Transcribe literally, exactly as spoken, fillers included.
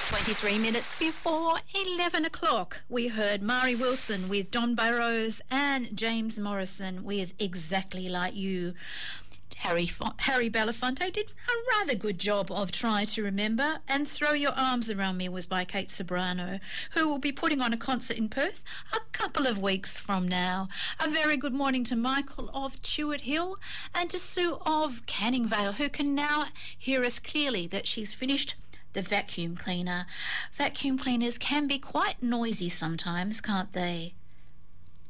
twenty-three minutes before eleven o'clock, we heard Mari Wilson with Don Burrows and James Morrison with Exactly Like You. Harry, Harry Belafonte did a rather good job of trying to remember, and Throw Your Arms Around Me was by Kate Sobrano, who will be putting on a concert in Perth a couple of weeks from now. A very good morning to Michael of Chewett Hill and to Sue of Canning Vale, who can now hear us clearly that she's finished the vacuum cleaner. Vacuum cleaners can be quite noisy sometimes, can't they?